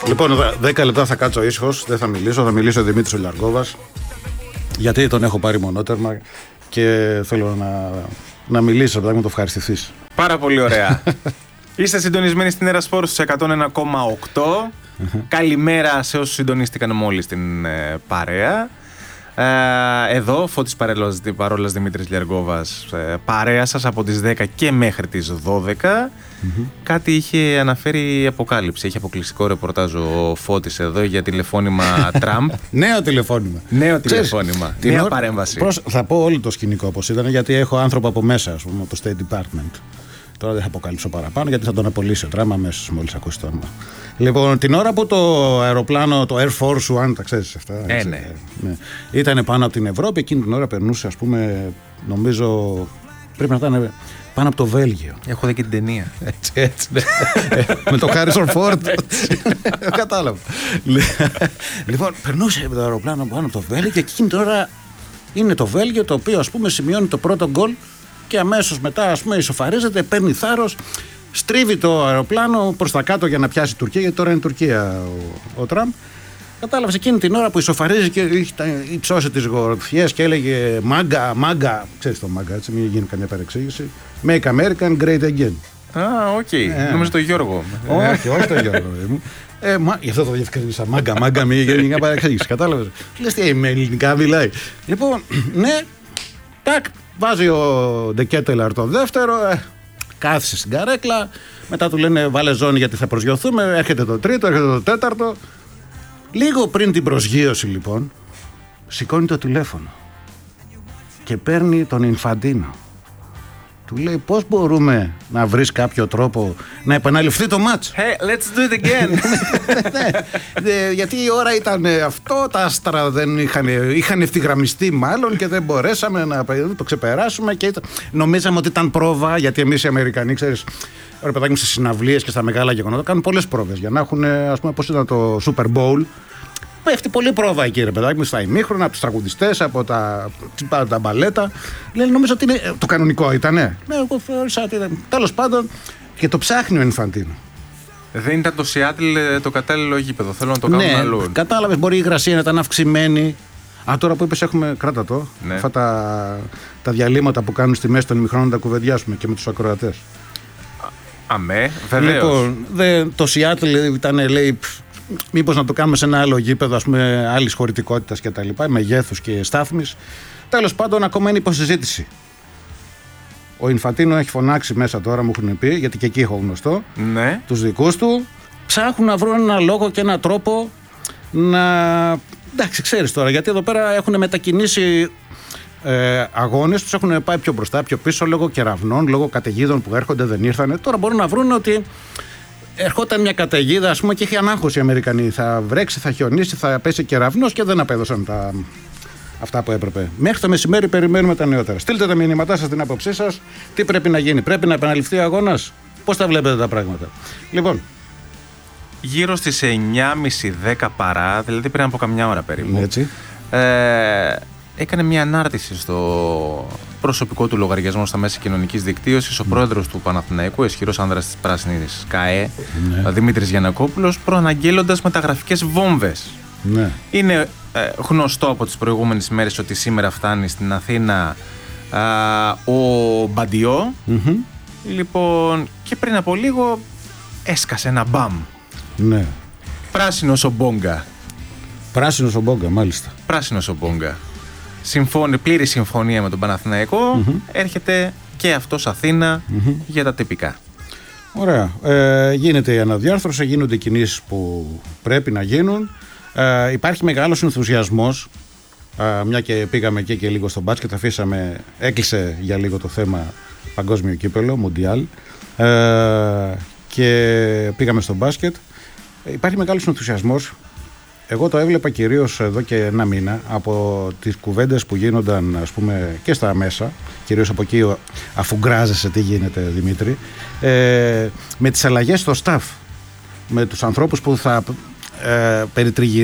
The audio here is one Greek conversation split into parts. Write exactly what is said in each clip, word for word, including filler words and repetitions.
Λοιπόν, δέκα λεπτά θα κάτσω ήσυχος, δεν θα μιλήσω. Θα μιλήσω ο Δημήτρης ο Λιαργόβας, γιατί τον έχω πάρει μονότερμα και θέλω να, να μιλήσω, να μου το ευχαριστηθείς. Πάρα πολύ ωραία. Είστε συντονισμένοι στην Έρα Σπορ στους εκατόν ένα κόμμα οκτώ. Καλημέρα σε όσους συντονίστηκαν μόλις στην ε, παρέα. Ε, εδώ, Φώτης Παρόλας Δημήτρης Λιαργόβας, ε, παρέα σας από τις δέκα και μέχρι τις δώδεκα. Mm-hmm. Κάτι είχε αναφέρει η Αποκάλυψη. Έχει αποκλειστικό ρεπορτάζ ο Φώτης εδώ για τηλεφώνημα Τραμπ. Νέο τηλεφώνημα. Νέο τηλεφώνημα. Ξέρεις, νέα ώρα, παρέμβαση. Προς, θα πω όλο το σκηνικό όπως ήταν, γιατί έχω άνθρωπο από μέσα, ας πούμε, από το State Department. Τώρα δεν θα αποκαλύψω παραπάνω, γιατί θα τον απολύσει ο Τραμπ αμέσως μόλις ακούσει το όνομα. Λοιπόν, την ώρα που το αεροπλάνο, το Air Force One, τα ξέρεις αυτά. Ε, έτσι, ναι. ναι. Ήταν πάνω από την Ευρώπη, εκείνη την ώρα περνούσε, ας πούμε, νομίζω πρέπει να ήταν πάνω από το Βέλγιο. Έχω δει και την ταινία. Έτσι, έτσι. Ναι. Με το Harrison Ford. Κατάλαβα. Λοιπόν, περνούσε το αεροπλάνο πάνω από το Βέλγιο και εκείνη την ώρα είναι το Βέλγιο, το οποίο, ας πούμε, σημειώνει το πρώτο γκολ και αμέσως μετά, ας πούμε, ισοφαρίζεται, παίρνει θάρρος, στρίβει το αεροπλάνο προς τα κάτω για να πιάσει Τουρκία, γιατί τώρα είναι Τουρκία ο, ο Τραμπ. Κατάλαβε εκείνη την ώρα που ισοφαρίζει και υψώσει τις γορφιές και έλεγε μάγκα, μάγκα. Ξέρεις το μάγκα, έτσι, μην γίνει καμία παρεξήγηση. Make American Great Again. Α, οκ. Okay. Ε, Νομίζω το Γιώργο. Όχι, όχι το Γιώργο. Ε, μα, γι' αυτό το διευκρινίσα. Μάγκα, μάγκα, μην γίνει καμία παρεξήγηση. Κατάλαβε. Λες τι με ελληνικά μιλάει. Λοιπόν, ναι, τάκ, βάζει ο Ντεκέτελαρ το δεύτερο. Ε, κάθισε στην καρέκλα. Μετά του λένε βάλε ζώνη γιατί θα προσγειωθούμε. Έρχεται το τρίτο, έρχεται το τέταρτο. Λίγο πριν την προσγείωση, λοιπόν, σηκώνει το τηλέφωνο και παίρνει τον Ινφαντίνο. Του λέει πώς μπορούμε να βρεις κάποιο τρόπο να επαναληφθεί το μάτς. Hey, let's do it again. Ναι, γιατί η ώρα ήταν αυτό, τα άστρα δεν είχαν, είχαν ευθυγραμμιστεί μάλλον και δεν μπορέσαμε να το ξεπεράσουμε και ήταν, νομίζαμε ότι ήταν πρόβα, γιατί εμείς οι Αμερικανοί, ξέρεις, ρε παιδάκι μου, στις συναυλίες και στα μεγάλα γεγονότα κάνουν πολλές πρόβες για να έχουν, ας πούμε, πώς ήταν το Super Bowl. Πέφτει πολύ πρόβα εκεί, ρε παιδάκι μου, στα ημίχρονα, από τους τραγουδιστές, από τα, τα μπαλέτα. Λένε, νομίζω ότι είναι. Το κανονικό ήταν, ναι. Ναι, εγώ θεώρησα ότι ήταν. Τέλος πάντων, και το ψάχνει ο Ινφαντίνο. Δεν ήταν το Σιάτλ το κατάλληλο γήπεδο. Θέλω να το κάνουμε ναι, αλλού. Κατάλαβες, μπορεί η υγρασία να ήταν αυξημένη. Α, τώρα που είπες, έχουμε. Κράτα το. Ναι. Αυτά τα, τα διαλύματα που κάνουν στη μέση των ημιχρόνων τα κουβεντιάσουμε και με τους ακροατές. Αμέ, βεβαίως. Λοιπόν, δε, το Σιάτλ ήταν, λέει. Μήπως να το κάνουμε σε ένα άλλο γήπεδο, ας πούμε, άλλης χωρητικότητας και τα λοιπά, μεγέθους και στάθμης. Τέλος πάντων, ακόμα είναι υποσυζήτηση. Ο Ινφαντίνο έχει φωνάξει μέσα τώρα, μου έχουν πει, γιατί και εκεί έχω γνωστό, ναι. τους δικούς του. Ψάχνουν να βρουν ένα λόγο και ένα τρόπο να. Εντάξει, ξέρεις τώρα, γιατί εδώ πέρα έχουν μετακινήσει ε, αγώνες, τους έχουν πάει πιο μπροστά, πιο πίσω, λόγω κεραυνών, λόγω καταιγίδων που έρχονται, δεν ήρθανε. Τώρα μπορούν να βρουν ότι. Ερχόταν μια καταιγίδα, ας πούμε, και είχε ανάγχωση οι Αμερικανοί. Θα βρέξει, θα χιονίσει, θα πέσει κεραυνός και δεν απέδωσαν τα... αυτά που έπρεπε. Μέχρι το μεσημέρι περιμένουμε τα νεότερα. Στείλτε τα μηνύματά σας, την άποψή σας. Τι πρέπει να γίνει, πρέπει να επαναληφθεί ο αγώνας, πώς τα βλέπετε τα πράγματα. Λοιπόν. Γύρω στις εννιά και μισή δέκα παρά, δηλαδή πριν από καμιά ώρα περίπου. Έτσι. Ε, έκανε μια ανάρτηση στο προσωπικό του λογαριασμό στα μέσα κοινωνικής δικτύωσης ο mm. πρόεδρος του Παναθηναϊκού, ισχυρός άνδρας της Πράσινης ΚΑΕ, mm. Δημήτρης Γιαννακόπουλος, προαναγγέλλοντας μεταγραφικές βόμβες. Mm. Είναι ε, γνωστό από τις προηγούμενες ημέρες ότι σήμερα φτάνει στην Αθήνα α, ο Μπαντιό. Mm-hmm. Λοιπόν, και πριν από λίγο έσκασε ένα μπαμ. Ναι. Πράσινος ο Μπόγκα. Πράσινος ο Μπόγκα, μάλιστα. Πράσινος ο Μπόγκα. Συμφώνη, πλήρη συμφωνία με τον Παναθηναϊκό. Mm-hmm. Έρχεται και αυτός Αθήνα mm-hmm. για τα τυπικά. Ωραία. Ε, γίνεται η αναδιάρθρωση, γίνονται οι κινήσεις που πρέπει να γίνουν. Ε, υπάρχει μεγάλος ενθουσιασμός. Ε, μια και πήγαμε εκεί και λίγο στο μπάσκετ, αφήσαμε, έκλεισε για λίγο το θέμα παγκόσμιο κύπελο, Μουντιάλ. Ε, και πήγαμε στο μπάσκετ. Ε, υπάρχει μεγάλος ενθουσιασμός. Εγώ το έβλεπα κυρίως εδώ και ένα μήνα από τις κουβέντες που γίνονταν, ας πούμε, και στα μέσα, κυρίως από εκεί, αφού γκράζεσαι τι γίνεται, Δημήτρη, ε, με τις αλλαγές στο staff, με τους ανθρώπους που θα ε,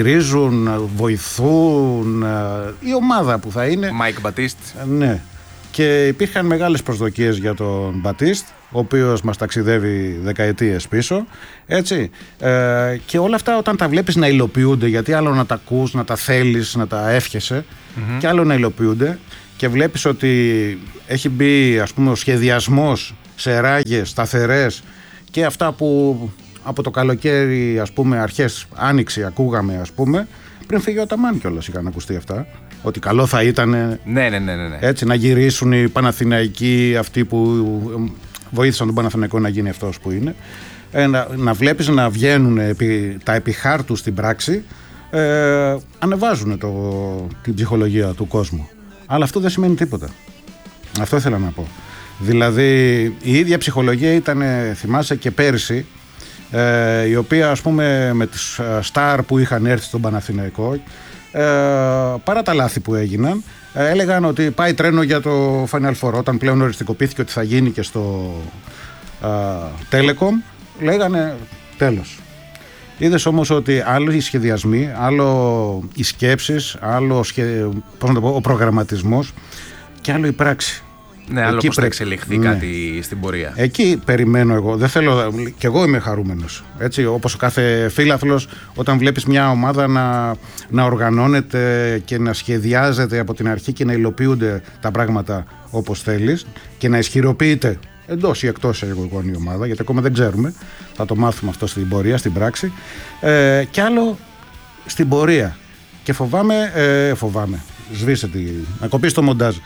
περιτριγυρίζουν, βοηθούν, ε, η ομάδα που θα είναι. Μάικ Μπατίστ. Ναι. και υπήρχαν μεγάλες προσδοκίες για τον Μπατίστ, ο οποίος μας ταξιδεύει δεκαετίες πίσω, έτσι, ε, και όλα αυτά όταν τα βλέπεις να υλοποιούνται, γιατί άλλο να τα ακούς, να τα θέλεις, να τα εύχεσαι, mm-hmm. και άλλο να υλοποιούνται, και βλέπεις ότι έχει μπει, ας πούμε, ο σχεδιασμός σε ράγες σταθερές, και αυτά που από το καλοκαίρι, ας πούμε, αρχές άνοιξη ακούγαμε, ας πούμε, πριν φύγει ο Αταμάν κιόλας είχαν ακουστεί αυτά, ότι καλό θα ήταν, ναι, ναι, ναι, ναι. έτσι, να γυρίσουν οι Παναθηναϊκοί, αυτοί που βοήθησαν τον Παναθηναϊκό να γίνει αυτός που είναι, ε, να, να βλέπεις να βγαίνουν επί, τα επιχάρτους στην πράξη, ε, ανεβάζουν το, την ψυχολογία του κόσμου, αλλά αυτό δεν σημαίνει τίποτα. Αυτό ήθελα να πω. Δηλαδή η ίδια ψυχολογία ήταν, θυμάσαι, και πέρυσι, ε, η οποία, ας πούμε, με τις στάρ που είχαν έρθει στον Παναθηναϊκό, ε, παρά τα λάθη που έγιναν, ε, έλεγαν ότι πάει τρένο για το Final Four. Όταν πλέον οριστικοποιήθηκε ότι θα γίνει και στο ε, Telecom, λέγανε τέλος. Είδες όμως ότι άλλο οι σχεδιασμοί, άλλο οι σκέψεις, άλλο σχε... πώς να το πω, ο προγραμματισμός, και άλλο η πράξη. Ναι, άλλο πώς θα εξελιχθεί, ναι, κάτι στην πορεία. Εκεί περιμένω εγώ. Δεν θέλω, κι εγώ είμαι χαρούμενος. Έτσι, όπως ο κάθε φίλαθλος, όταν βλέπεις μια ομάδα να, να οργανώνεται και να σχεδιάζεται από την αρχή και να υλοποιούνται τα πράγματα όπως θέλεις και να ισχυροποιείται εντός ή εκτός εγωγών η ομάδα, γιατί ακόμα δεν ξέρουμε. Θα το μάθουμε αυτό στην πορεία, στην πράξη. Ε, κι άλλο στην πορεία. Και φοβάμαι, ε, φοβάμαι. Σβήσε τη. Να κοπείς το μοντάζ.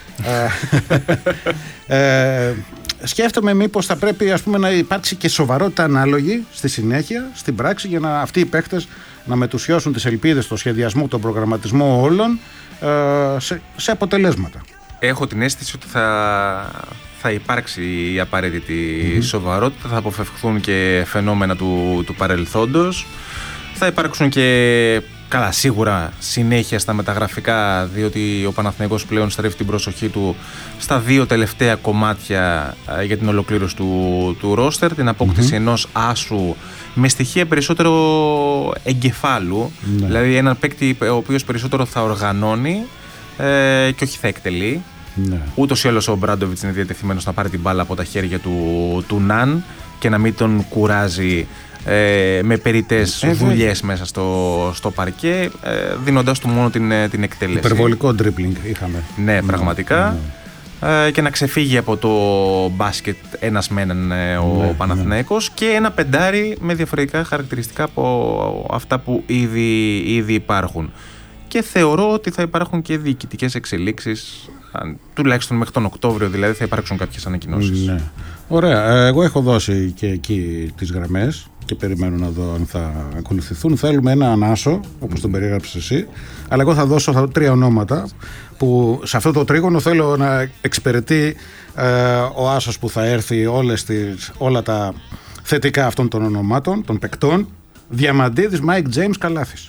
ε, σκέφτομαι μήπως θα πρέπει, ας πούμε, να υπάρξει και σοβαρότητα ανάλογη στη συνέχεια, στην πράξη, για να αυτοί οι παίκτες να μετουσιώσουν τις ελπίδες, το σχεδιασμό, τον προγραμματισμό όλων ε, σε, σε αποτελέσματα. Έχω την αίσθηση ότι θα, θα υπάρξει η απαραίτητη mm-hmm. σοβαρότητα, θα αποφευχθούν και φαινόμενα του, του παρελθόντος, θα υπάρξουν και, καλά, σίγουρα συνέχεια στα μεταγραφικά, διότι ο Παναθηναϊκός πλέον στρέφει την προσοχή του στα δύο τελευταία κομμάτια για την ολοκλήρωση του, του ρόστερ, την απόκτηση mm-hmm. ενός άσου με στοιχεία περισσότερο εγκεφάλου, ναι. δηλαδή έναν παίκτη ο οποίος περισσότερο θα οργανώνει ε, και όχι θα εκτελεί. Ναι. Ούτως ή άλλως ο Μπράντοβιτς είναι διατεθειμένος να πάρει την μπάλα από τα χέρια του, του Ναν και να μην τον κουράζει Ε, με περιττές ε, δουλειές ε, μέσα στο, στο παρκέ, ε, δίνοντας του μόνο την, την εκτέλεση. Υπερβολικό dribbling είχαμε. Ναι, πραγματικά. Ναι. Ε, και να ξεφύγει από το μπάσκετ ένας με έναν ε, ο ναι, Παναθηναϊκός, ναι. και ένα πεντάρι με διαφορετικά χαρακτηριστικά από αυτά που ήδη, ήδη υπάρχουν. Και θεωρώ ότι θα υπάρχουν και διοικητικές εξελίξεις, τουλάχιστον μέχρι τον Οκτώβριο δηλαδή θα υπάρξουν κάποιες ανακοινώσεις. Ναι. Ωραία. Εγώ έχω δώσει και εκεί τις γραμμές και περιμένω να δω αν θα ακολουθηθούν. Θέλουμε έναν άσο, όπως τον περιέγραψες εσύ, αλλά εγώ θα δώσω τρία ονόματα που σε αυτό το τρίγωνο θέλω να εξυπηρετεί ε, ο άσος που θα έρθει όλες τις, όλα τα θετικά αυτών των ονομάτων, των παικτών. Διαμαντίδης, Μάικ Τζέιμς, Καλάθης.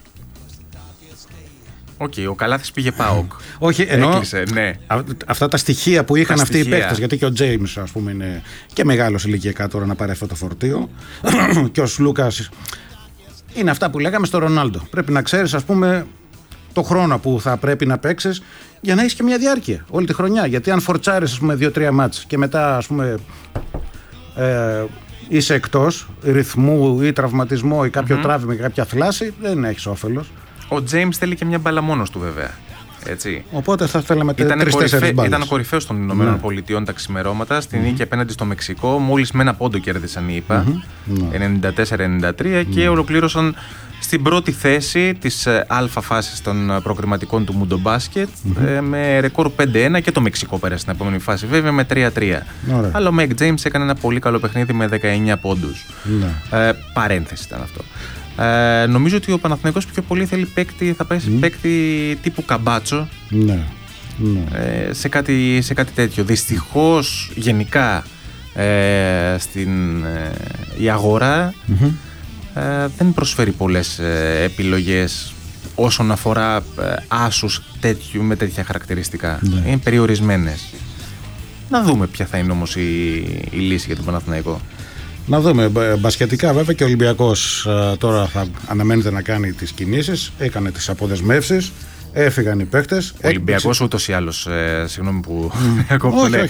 Οκ, okay, ο Καλάθης πήγε ΠΑΟΚ. Όχι, ενώ Έκλεισε, ναι. α, αυτά τα στοιχεία που είχαν τα αυτοί στοιχεία. οι παίκτες, γιατί και ο Τζέιμς, ας πούμε, είναι και μεγάλος ηλικιακά τώρα να πάρει αυτό το φορτίο, και ο Σλούκας, είναι αυτά που λέγαμε στο Ρονάλντο. Πρέπει να ξέρεις, ας πούμε, το χρόνο που θα πρέπει να παίξεις για να έχεις και μια διάρκεια όλη τη χρονιά. Γιατί αν φορτσάρεις, ας πούμε, δύο-τρία μάτς και μετά, ας πούμε, ε, είσαι εκτός ρυθμού ή τραυματισμό ή κάποιο mm-hmm. τράβημα ή κάποια θλάση, δεν έχεις όφελος. Ο Τζέιμς θέλει και μια μπάλα μόνος του, βέβαια. Έτσι. Οπότε θα θέλαμε τρεις-τέσσερις μπάλες. Ήταν κορυφαίος των Ηνωμένων ναι. Πολιτειών τα ξημερώματα στην νίκη mm-hmm. απέναντι στο Μεξικό. Μόλις με ένα πόντο κέρδισαν οι ΙΠΑ, mm-hmm. ενενήντα τέσσερα ενενήντα τρία, mm-hmm. και ολοκλήρωσαν στην πρώτη θέση της αλφα φάσης των προκριματικών του Μουντομπάσκετ mm-hmm. με ρεκόρ πέντε ένα, και το Μεξικό πέρασε στην επόμενη φάση βέβαια με τρία τρία. Mm-hmm. Αλλά ο Μάικ Τζέιμς έκανε ένα πολύ καλό παιχνίδι με δεκαεννιά πόντους. Mm-hmm. Ε, παρένθεση ήταν αυτό. Ε, νομίζω ότι ο Παναθηναϊκός πιο πολύ θέλει παίκτη, θα πάει σε mm. παίκτη τύπου Καμπάτσο, ναι, ναι. Ε, σε, κάτι, σε κάτι τέτοιο. Δυστυχώς γενικά ε, στην, ε, η αγορά mm-hmm. ε, δεν προσφέρει πολλές ε, επιλογές όσον αφορά ε, άσους τέτοιου, με τέτοια χαρακτηριστικά. Ναι. Είναι περιορισμένες. Να δούμε ποια θα είναι όμως η, η λύση για τον Παναθηναϊκό. Να δούμε. Μπασκετικά βέβαια και ο Ολυμπιακός τώρα θα αναμένεται να κάνει τις κινήσεις. Έκανε τις αποδεσμεύσεις. Έφυγαν οι παίκτες. Ο Ολυμπιακός ούτως ή άλλως, ε, συγγνώμη που διακόπτω, ναι,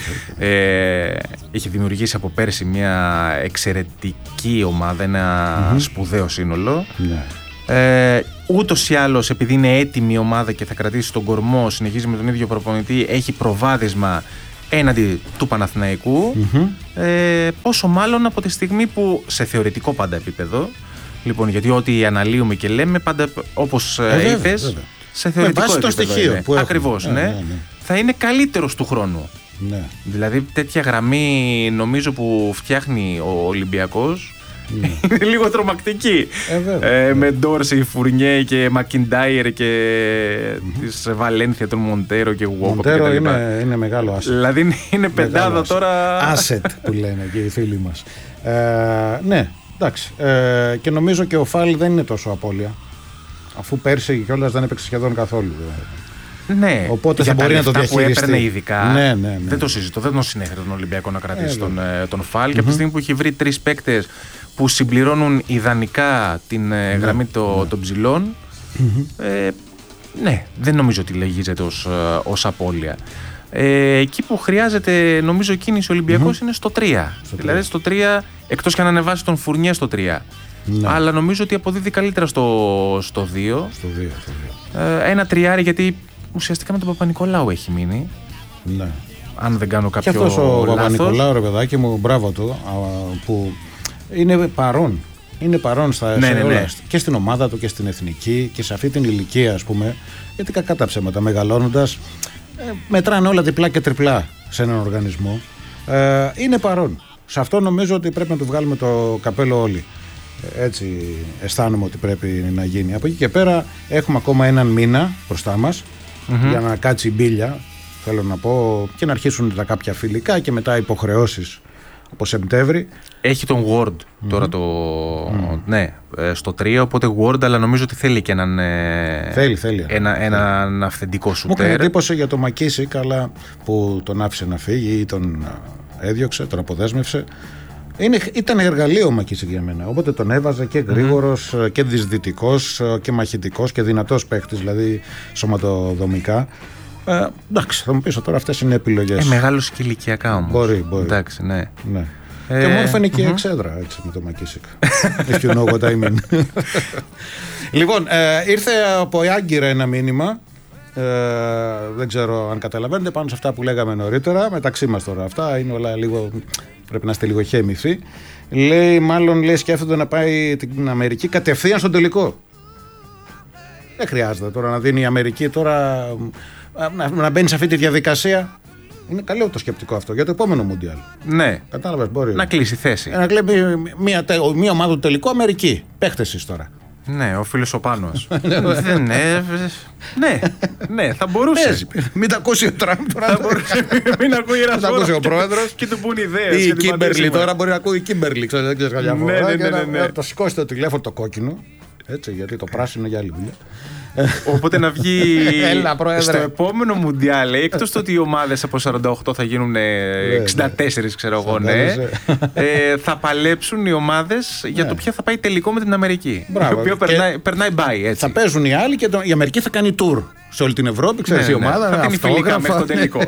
ε, είχε δημιουργήσει από πέρσι μια εξαιρετική ομάδα, ένα mm-hmm. σπουδαίο σύνολο. Ναι. Ε, ούτως ή άλλως, επειδή είναι έτοιμη η ομάδα και θα κρατήσει τον κορμό, συνεχίζει με τον ίδιο προπονητή, έχει προβάδισμα έναντι του Παναθηναϊκού. Mm-hmm. Ε, πόσο μάλλον από τη στιγμή που σε θεωρητικό πάντα επίπεδο, λοιπόν, γιατί ό,τι αναλύουμε και λέμε πάντα όπως ε, είπες, σε θεωρητικό επίπεδο το στοιχείο είναι. που Ακριβώς, ναι, ναι. Ναι, ναι. Θα είναι καλύτερος του χρόνου. Ναι. Δηλαδή τέτοια γραμμή νομίζω που φτιάχνει ο Ολυμπιακός mm. είναι λίγο τρομακτική. Ε, ε, με Ντόρσεϊ, Φουρνιέ και Μακιντάιρ και mm-hmm. της Βαλένθια, τον Μοντέρο και Γουόκο. Μοντέρο είναι, είναι μεγάλο asset. Δηλαδή είναι πεντάδα τώρα. Asset που λένε και οι φίλοι μας. Ε, ναι, εντάξει. Ε, και νομίζω και ο Φάλ δεν είναι τόσο απώλεια. Αφού πέρσι κιόλας δεν έπαιξε σχεδόν καθόλου. Ναι, οπότε θα μπορεί να το διαχειριστεί. Που έπαιρνε ειδικά, ναι, ναι, ναι. δεν το συζητώ, δεν τον συνέχεται τον Ολυμπιακό να κρατήσει ε, τον, τον Φάλ. Mm-hmm. Και από τη στιγμή που έχει βρει τρεις παίκτες που συμπληρώνουν ιδανικά την ναι, γραμμή το, ναι. των ψηλών, mm-hmm. ε, ναι, δεν νομίζω ότι λεγίζεται ως, ως απώλεια. Ε, εκεί που χρειάζεται νομίζω κίνηση ο Ολυμπιακός mm-hmm. είναι στο τρία. Στο δηλαδή στο τρία, εκτός και αν ανεβάσει τον Φουρνιέ στο τρία. Ναι. Αλλά νομίζω ότι αποδίδει καλύτερα στο, στο δύο. Στο δύο, στο δύο. Ε, ένα τριάρι, γιατί ουσιαστικά με τον Παπα-Νικολάου έχει μείνει. Ναι. Αν δεν κάνω κάποιο λάθος. Και αυτός ο Παπα-Νικολάου, ρε παιδάκι μου, μπράβο του, που είναι παρόν. Είναι παρόν στα ναι, ναι, ναι. όλα, και στην ομάδα του και στην εθνική και σε αυτή την ηλικία, ας πούμε. Γιατί κακά τα ψέματα, μεγαλώνοντας, ε, μετράνε όλα διπλά και τριπλά σε έναν οργανισμό. Ε, είναι παρόν. Σε αυτό νομίζω ότι πρέπει να του βγάλουμε το καπέλο όλοι. Έτσι αισθάνομαι ότι πρέπει να γίνει. Από εκεί και πέρα έχουμε ακόμα έναν μήνα μπροστά μας mm-hmm. για να κάτσει η μπίλια, θέλω να πω, και να αρχίσουν τα κάποια φιλικά και μετά υποχρεώσεις από Σεπτέμβρη. Έχει τον Ward mm-hmm. τώρα το mm. ναι, στο τρία, οπότε Ward, αλλά νομίζω ότι θέλει και έναν θέλει, θέλει, ένα, έναν θέλει. αυθεντικό σουτέρ. Μου έκανε εντύπωση για το Μακίσικ, αλλά που τον άφησε να φύγει ή τον έδιωξε, τον αποδέσμευσε. Είναι, ήταν εργαλείο ο Μακίσικ για μένα. Οπότε τον έβαζε και γρήγορος mm-hmm. και δυσδυτικός και μαχητικός και δυνατός παίκτης, δηλαδή σωματοδομικά. Ε, εντάξει, θα μου πεις τώρα, αυτές είναι επιλογές. Ε, μεγάλος και ηλικιακά όμως. Μπορεί, μπορεί. Εντάξει, ναι. ναι. Ε, και μου φαίνεται και mm-hmm. εξέδρα έτσι, με το Μακίσικ. If you know what I mean. Λοιπόν, ε, ήρθε από Άγκυρα ένα μήνυμα. Ε, δεν ξέρω αν καταλαβαίνετε, πάνω σε αυτά που λέγαμε νωρίτερα. Μεταξύ μας τώρα αυτά είναι όλα λίγο. Πρέπει να είστε λίγο χέμηθοι. Λέει, μάλλον λέει, σκέφτονται να πάει την Αμερική κατευθείαν στον τελικό. Δεν χρειάζεται τώρα να δίνει η Αμερική τώρα να, να μπαίνει σε αυτή τη διαδικασία. Είναι καλό το σκεπτικό αυτό για το επόμενο Μουντιάλ. Ναι. Κατάλαβες, μπορεί. Να κλείσει θέση. Να κλέπει μια, μια ομάδα του τελικού Αμερική. Παίχτε εσείς τώρα. Ναι, ο φίλος ο Πάνος. Δεν ναι, ναι, ναι, θα μπορούσε. Μην τα ακούσει ο Τραμπ τώρα. Θα μπορούσε, μην ακούει ένας θα ακούσει ο πρόεδρος. Και του πούν ιδέες. Ή η Κίμπερλι τώρα μπορεί να ακούει η Κίμπερλι, δεν ξέρεις καμιά φορά. Ναι, ναι, ναι. Το σηκώσει το τηλέφωνο το κόκκινο, έτσι, γιατί το πράσινο για άλλη δουλειά. Οπότε να βγει Έλα, στο επόμενο Μουντιάλ, εκτός το ότι οι ομάδες από σαράντα οκτώ θα γίνουν εξήντα τέσσερα, ξέρω εγώ, ναι, ε, θα παλέψουν οι ομάδες για ναι. το ποια θα πάει τελικό με την Αμερική. Μπράβο. Το οποίο περνάει, περνάει by, έτσι. Θα παίζουν οι άλλοι και το, η Αμερική θα κάνει tour σε όλη την Ευρώπη, ξέρεις, ναι, η ομάδα. Ναι, θα κάνει φιλικά μέχρι το τελικό.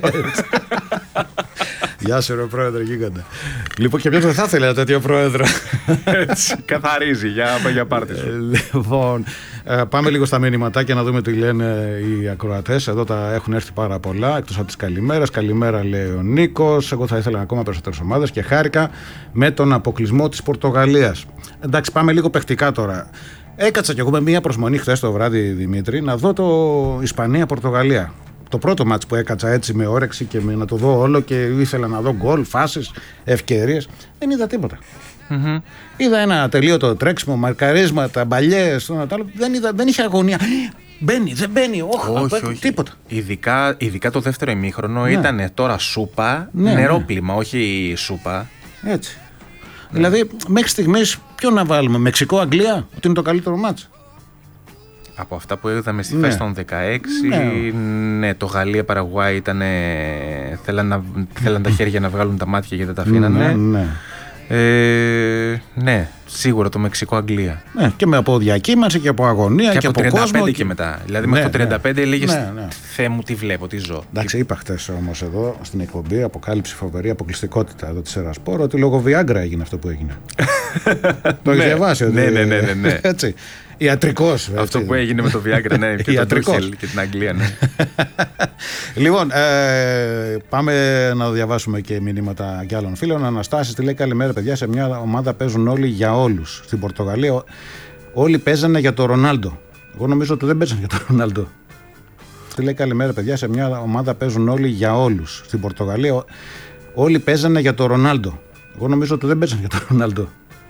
Γεια σου, ρε πρόεδρε, γίγαντα. Λοιπόν, και ποιος δεν θα ήθελε ένα τέτοιο πρόεδρο. Έτσι, καθαρίζει για, για πάρτι σου. Λοιπόν, ε, πάμε λίγο στα μηνυματάκια να δούμε τι λένε οι ακροατές. Εδώ τα έχουν έρθει πάρα πολλά, εκτός από τις καλημέρες. Καλημέρα, λέει ο Νίκος. Εγώ θα ήθελα ακόμα περισσότερες ομάδες και χάρηκα με τον αποκλεισμό της Πορτογαλίας. Εντάξει, πάμε λίγο παιχτικά τώρα. Έκατσα κι εγώ με μία προσμονή χθες το βράδυ, Δημήτρη, να δω το Ισπανία-Πορτογαλία. Το πρώτο μάτς που έκατσα έτσι με όρεξη και με, να το δω όλο και ήθελα να δω γκολ, φάσεις, ευκαιρίες. Δεν είδα τίποτα. Mm-hmm. Είδα ένα ατελείωτο τρέξιμο, μαρκαρίσματα, μπαλιές, δεν, είδα, δεν είχε αγωνία. Μπαίνει, δεν μπαίνει, όχι, όχι, όχι. Τίποτα. Ειδικά, ειδικά το δεύτερο ημίχρονο ναι. ήταν τώρα σούπα, ναι, νερόπλημα, ναι. όχι σούπα. Έτσι. Ναι. Δηλαδή, μέχρι στιγμής ποιο να βάλουμε, Μεξικό-Αγγλία, ότι είναι το καλύτερο μάτς. Από αυτά που είδαμε στη φάση των δεκαέξι, ναι, ναι το Γαλλία-Παραγουάι ήταν. Θέλαν, να, θέλαν τα χέρια να βγάλουν τα μάτια γιατί δεν τα αφήνανε. Ναι, ναι. Ε, ναι. Σίγουρα το Μεξικό-Αγγλία. Ναι, και με από διακύμανση και από αγωνία και, και από, από τριάντα πέντε κόσμο. Και μετά. Δηλαδή με ναι, το τριάντα πέντε ναι, έλεγες ναι, ναι. Θεέ μου τι βλέπω, τι ζω. Εντάξει, είπα χτες όμως εδώ στην εκπομπή, αποκάλυψη φοβερή αποκλειστικότητα εδώ της Ερασπόρ, ότι λόγω Viagra έγινε αυτό που έγινε. Το έχεις διαβάσει? Ναι, ναι, ναι, ναι, ναι. Έτσι. Ιατρικός. Αυτό που έγινε με το Viagra, ναι, και το Brüssel και την Αγγλία, ναι. Λοιπόν, ε, πάμε να διαβάσουμε και μηνύματα κι άλλων φίλων. Αναστάσης τη λέει: καλημέρα, παιδιά. Σε μια ομάδα παίζουν όλοι για όλους. Στην Πορτογαλία όλοι παίζανε για τον Ρονάλντο. Εγώ νομίζω ότι δεν παίζανε για τον Ρονάλντο. Τη λέει: καλημέρα, παιδιά. Σε μια ομάδα παίζουν όλοι για όλους. Στην Πορτογαλία όλοι παίζανε για τον Ρονάλντο. Εγώ νομίζω ότι δεν παίζανε για τον Ρονάλντο.